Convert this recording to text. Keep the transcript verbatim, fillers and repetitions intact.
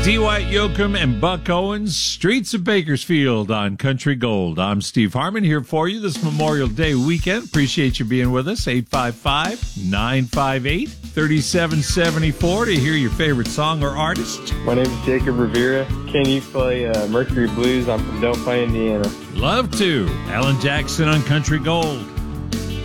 Dwight Yoakam and Buck Owens, Streets of Bakersfield on Country Gold. I'm Steve Harmon here for you this Memorial Day weekend. Appreciate you being with us. eight five five, nine five eight, three seven seven four to hear your favorite song or artist. My name is Jacob Rivera. Can you play uh, Mercury Blues? I'm from Delphi, Indiana. Love to. Alan Jackson on Country Gold.